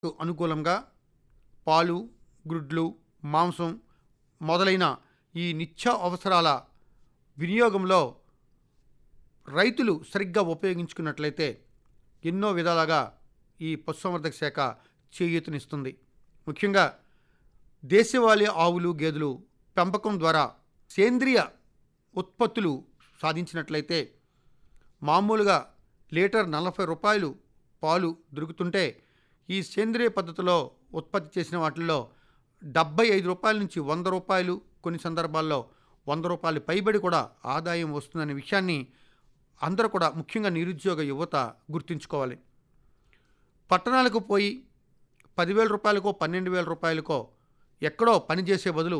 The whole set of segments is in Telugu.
అనుకూలంగా పాలు, గుడ్లు, మాంసం మొదలైన ఈ నిత్య అవసరాల వినియోగంలో రైతులు సరిగ్గా ఉపయోగించుకున్నట్లయితే ఎన్నో విధాలుగా ఈ పశుసంవర్ధక శాఖ చేయూతనిస్తుంది. ముఖ్యంగా దేశవాళీ ఆవులు, గేదెలు పెంపకం ద్వారా సేంద్రియ ఉత్పత్తులు సాధించినట్లయితే మామూలుగా లీటర్ 40 రూపాయలు పాలు దొరుకుతుంటే ఈ సేంద్రియ పద్ధతిలో ఉత్పత్తి చేసిన వాటిల్లో 75 రూపాయల నుంచి 100 రూపాయలు, కొన్ని సందర్భాల్లో 100 రూపాయలు పైబడి కూడా ఆదాయం వస్తుందనే విషయాన్ని అందరూ కూడా ముఖ్యంగా నిరుద్యోగ యువత గుర్తుంచుకోవాలి. పట్టణాలకు పోయి 10,000 రూపాయలకో 12,000 రూపాయలకో ఎక్కడో పనిచేసే బదులు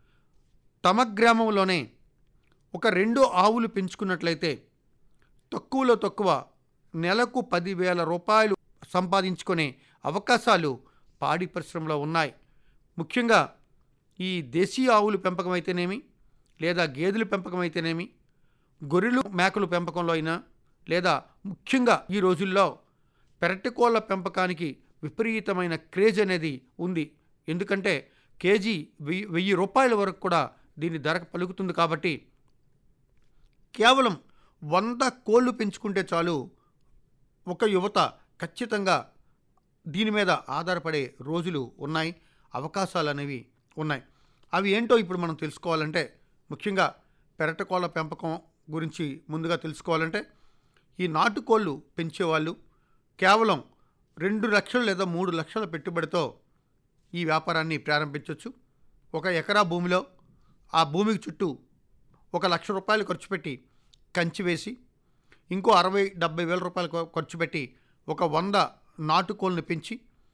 తమ గ్రామంలోనే ఒక 2 ఆవులు పెంచుకున్నట్లయితే తక్కువలో తక్కువ నెలకు 10,000 రూపాయలు సంపాదించుకునే అవకాశాలు పాడి పరిశ్రమలో ఉన్నాయి. ముఖ్యంగా ఈ దేశీయ ఆవులు పెంపకం అయితేనేమి, లేదా గేదెల పెంపకం అయితేనేమి, గొర్రెలు మేకలు పెంపకంలో అయినా, లేదా ముఖ్యంగా ఈ రోజుల్లో పెరటి కోళ్ళ పెంపకానికి విపరీతమైన క్రేజ్ అనేది ఉంది. ఎందుకంటే కేజీ 1000 రూపాయల వరకు కూడా దీని ధర పలుకుతుంది. కాబట్టి కేవలం 100 కోళ్ళు పెంచుకుంటే చాలు ఒక యువత ఖచ్చితంగా దీని మీద ఆధారపడే రోజులు ఉన్నాయి, అవకాశాలు అనేవి ఉన్నాయి. అవి ఏంటో ఇప్పుడు మనం తెలుసుకోవాలంటే ముఖ్యంగా పెరటి కోళ్ళ పెంపకం గురించి ముందుగా తెలుసుకోవాలంటే ఈ నాటుకోళ్ళు పెంచేవాళ్ళు కేవలం 2 లక్షలు లేదా 3 లక్షల పెట్టుబడితో ఈ వ్యాపారాన్ని ప్రారంభించవచ్చు. 1 ఎకరా భూమిలో ఆ భూమికి చుట్టూ 1 లక్ష రూపాయలు ఖర్చు పెట్టి కంచి వేసి, ఇంకో 60-70 వేల రూపాయలు ఖర్చు పెట్టి ఒక 100 నాటుకోళ్ళని పెంచి,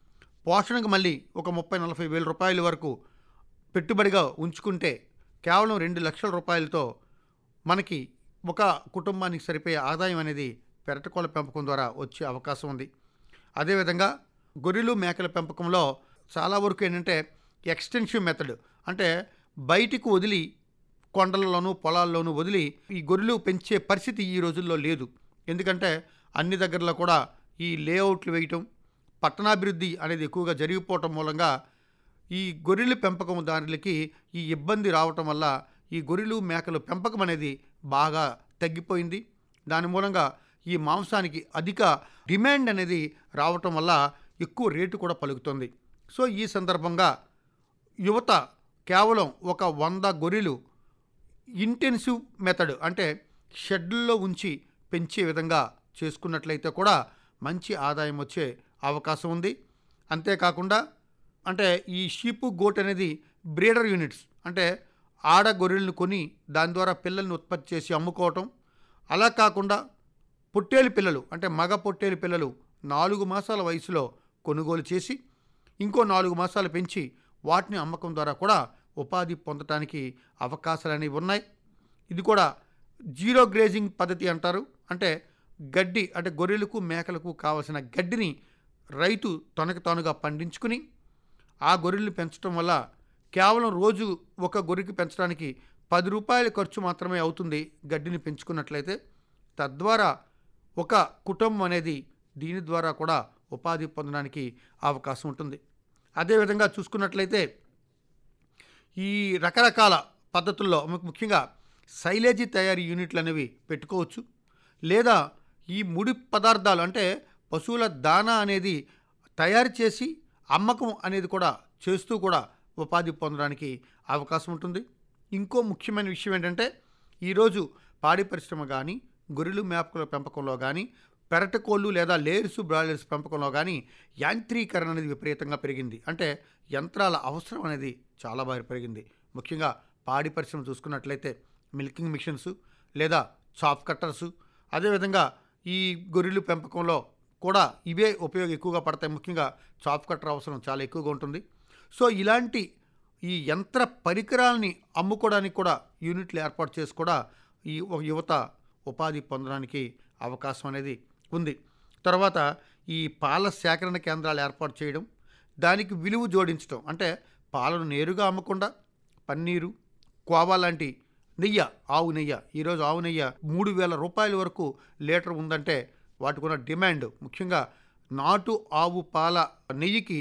పోషణకు మళ్ళీ ఒక 30-40 వేల రూపాయల వరకు పెట్టుబడిగా ఉంచుకుంటే కేవలం 2 లక్షల రూపాయలతో మనకి ఒక కుటుంబానికి సరిపోయే ఆదాయం అనేది పెరటికోళ్ళ పెంపకం ద్వారా వచ్చే అవకాశం ఉంది. అదేవిధంగా గొర్రెలు మేకల పెంపకంలో చాలా వరకు ఏంటంటే ఎక్స్టెన్షన్ మెథడ్, అంటే బయటికి వదిలి కొండలలోనూ పొలాల్లోనూ వదిలి ఈ గొర్రెలు పెంచే పరిస్థితి ఈ రోజుల్లో లేదు. ఎందుకంటే అన్ని దగ్గరలో కూడా ఈ లేఅవుట్లు వేయటం, పట్టణాభివృద్ధి అనేది ఎక్కువగా జరిగిపోవటం మూలంగా ఈ గొర్రెల పెంపకం దారులకి ఈ ఇబ్బంది రావటం వల్ల ఈ గొర్రెలు మేకలు పెంపకం అనేది బాగా తగ్గిపోయింది. దాని మూలంగా ఈ మాంసానికి అధిక డిమాండ్ అనేది రావటం వల్ల ఎక్కువ రేటు కూడా పలుకుతుంది. సో ఈ సందర్భంగా యువత కేవలం ఒక 100 గొర్రెలు ఇంటెన్సివ్ మెథడ్, అంటే షెడ్లలో ఉంచి పెంచే విధంగా చేసుకున్నట్లయితే కూడా మంచి ఆదాయం వచ్చే అవకాశం ఉంది. అంతేకాకుండా అంటే ఈ షీపు, గోట్ అనేది బ్రీడర్ యూనిట్స్, అంటే ఆడ గొర్రెలను కొని దాని ద్వారా పిల్లల్ని ఉత్పత్తి చేసి అమ్ముకోవటం. అలా కాకుండా పొట్టేలు పిల్లలు, అంటే మగ పొట్టేలు పిల్లలు 4 మాసాల వయసులో కొనుగోలు చేసి ఇంకో 4 మాసాలు పెంచి వాటిని అమ్మకం ద్వారా కూడా ఉపాధి పొందటానికి అవకాశాలు అనేవి ఉన్నాయి. ఇది కూడా జీరో గ్రేజింగ్ పద్ధతి అంటారు. అంటే గడ్డి, అంటే గొర్రెలకు మేకలకు కావలసిన గడ్డిని రైతు తనకు తానుగా పండించుకుని ఆ గొర్రెలను పెంచడం వల్ల కేవలం రోజు ఒక గొర్రెకి పెంచడానికి 10 రూపాయల ఖర్చు మాత్రమే అవుతుంది గడ్డిని పెంచుకున్నట్లయితే. తద్వారా ఒక కుటుంబం అనేది దీని ద్వారా కూడా ఉపాధి పొందడానికి అవకాశం ఉంటుంది. అదేవిధంగా చూసుకున్నట్లయితే ఈ రకరకాల పద్ధతుల్లో ముఖ్యంగా సైలేజీ తయారీ యూనిట్లు అనేవి పెట్టుకోవచ్చు. లేదా ఈ ముడి పదార్థాలు, అంటే పశువుల దానా అనేది తయారు చేసి అమ్మకం అనేది కూడా చేస్తూ కూడా ఉపాధి పొందడానికి అవకాశం ఉంటుంది. ఇంకో ముఖ్యమైన విషయం ఏంటంటే ఈరోజు పాడి పరిశ్రమ కానీ, గొర్రెలు మేకల పెంపకంలో కానీ, పెరటి కోళ్ళు లేదా లేయర్స్ బ్రాయిలర్స్ పెంపకంలో కానీ యాంత్రీకరణ అనేది విపరీతంగా పెరిగింది. అంటే యంత్రాల అవసరం అనేది చాలా బాగా పెరిగింది. ముఖ్యంగా పాడి పరిశ్రమ చూసుకున్నట్లయితే మిల్కింగ్ మిషన్స్ లేదా చాప్ కట్టర్సు, అదేవిధంగా ఈ గొర్రెలు పెంపకంలో కూడా ఇవే ఉపయోగం ఎక్కువగా పడతాయి. ముఖ్యంగా చాప్ కట్టర్ అవసరం చాలా ఎక్కువగా ఉంటుంది. సో ఇలాంటి ఈ యంత్ర పరికరాలని అమ్ముకోవడానికి కూడా యూనిట్లు ఏర్పాటు చేసి కూడా ఈ ఒక యువత ఉపాధి పొందడానికి అవకాశం అనేది ఉంది. తర్వాత ఈ పాల సేకరణ కేంద్రాలు ఏర్పాటు చేయడం, దానికి విలువ జోడించడం, అంటే పాలను నేరుగా అమ్మకుండా పన్నీరు, కోవా లాంటి నెయ్యి, ఆవు నెయ్యి, ఈరోజు ఆవు నెయ్యి 3,000 రూపాయల వరకు లీటర్ ఉందంటే వాటికి ఉన్న డిమాండ్, ముఖ్యంగా నాటు ఆవు పాల నెయ్యికి